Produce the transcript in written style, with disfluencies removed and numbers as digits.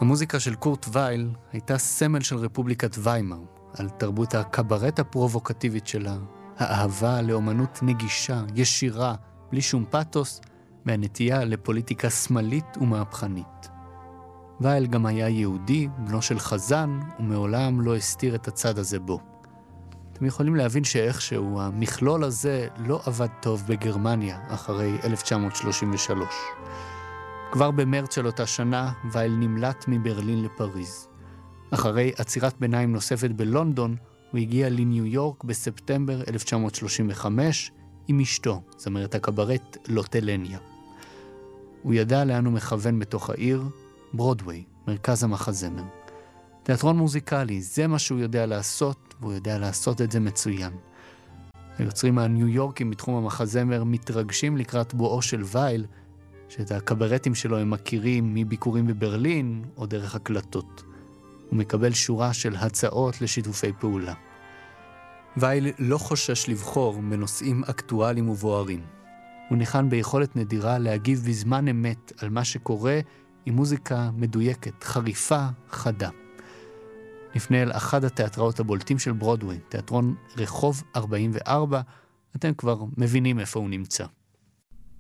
המוזיקה של קורט וייל הייתה סמל של רפובליקת ויימאר, על תרבות הקברט הפרובוקטיבית שלה, האהבה לאומנות נגישה, ישירה, בלי שום פאתוס, והנטייה לפוליטיקה שמאלית ומהפכנית. וייל גם היה יהודי, בנו של חזן, ומעולם לא הסתיר את הצד הזה בו. אתם יכולים להבין שאיכשהו המכלול הזה לא עבד טוב בגרמניה אחרי 1933. כבר במרץ של אותה שנה, וייל נמלט מברלין לפריז. אחרי עצירת ביניים נוספת בלונדון, הוא הגיע לניו יורק בספטמבר 1935 עם אשתו, זמרת הקברט לוטלניה. הוא ידע לאן הוא מכוון בתוך העיר, ברודווי, מרכז המחזמר. תיאטרון מוזיקלי, זה מה שהוא יודע לעשות, והוא יודע לעשות את זה מצוין. היוצרים הניו יורקים בתחום המחזמר מתרגשים לקראת בואו של וייל, שאת הקברטים שלו הם מכירים מביקורים בברלין או דרך הקלטות. הוא מקבל שורה של הצעות לשיתופי פעולה. וייל לא חושש לבחור בנושאים אקטואליים ובוערים. הוא ניחן ביכולת נדירה להגיב בזמן אמת על מה שקורה עם מוזיקה מדויקת, חריפה, חדה. נפנה אל אחד התיאטראות הבולטים של ברודווי, תיאטרון רחוב 44, אתם כבר מבינים איפה הוא נמצא.